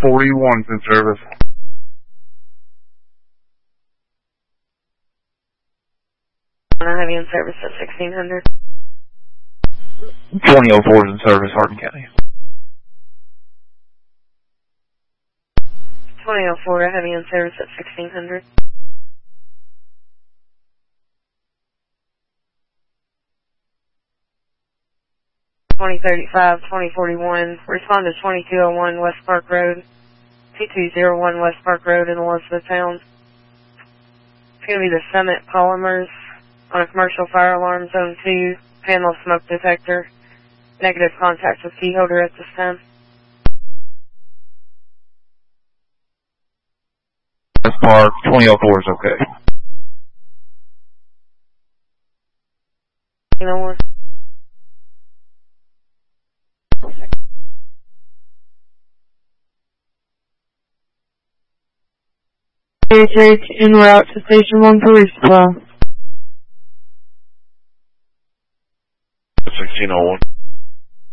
2041's in service. Heavy in service at 1600. 2004's in service, Hardin County. 2004, heavy in service at 1600. 2035, 2041, respond to 2201 West Park Road, 2201 West Park Road in Elizabethtown. It's going to be the Summit Polymers on a commercial fire alarm, zone 2, panel smoke detector, negative contact with key holder at this time. West Park, 2004 is okay. HH en route to Station 1 for resupply. 1601.